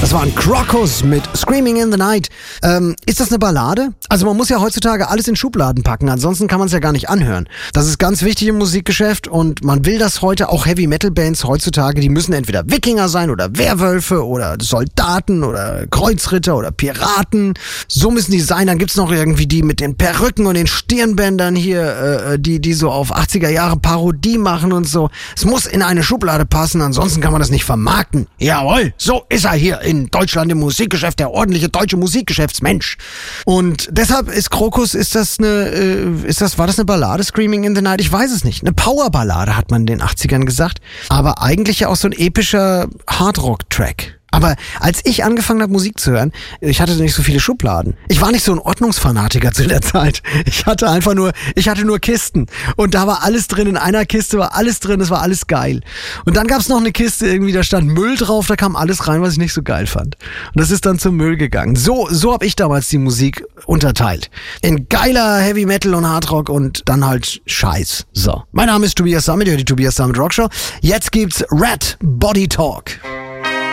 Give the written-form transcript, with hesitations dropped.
Das war ein Krokus mit Screaming in the Night. Ist das eine Ballade? Also man muss ja heutzutage alles in Schubladen packen, ansonsten kann man es ja gar nicht anhören. Das ist ganz wichtig im Musikgeschäft und man will das heute, auch Heavy-Metal-Bands heutzutage, die müssen entweder Wikinger sein oder Werwölfe oder Soldaten oder Kreuzritter oder Piraten. So müssen die sein. Dann gibt's noch irgendwie die mit den Perücken und den Stirnbändern hier, die so auf 80er Jahre Parodie machen und so. Es muss in eine Schublade passen, ansonsten kann man das nicht vermarkten. Jawohl, so ist er hier in Deutschland im Musikgeschäft, der ordentliche deutsche Musikgeschäftsmensch. Und deshalb ist Krokus, war das eine Ballade, Screaming in the Night? Ich weiß es nicht. Eine Powerballade hat man in den 80ern gesagt. Aber eigentlich ja auch so ein epischer Hardrock-Track. Aber als ich angefangen habe, Musik zu hören, ich hatte nicht so viele Schubladen. Ich war nicht so ein Ordnungsfanatiker zu der Zeit. Ich hatte nur Kisten. Und da war alles drin. In einer Kiste war alles drin. Es war alles geil. Und dann gab es noch eine Kiste, irgendwie, da stand Müll drauf. Da kam alles rein, was ich nicht so geil fand. Und das ist dann zum Müll gegangen. So habe ich damals die Musik unterteilt. In geiler Heavy Metal und Hardrock und dann halt Scheiß. So. Mein Name ist Tobias Sammet, ihr hört die Tobias Sammet Rockshow. Jetzt gibt's Rat Body Talk.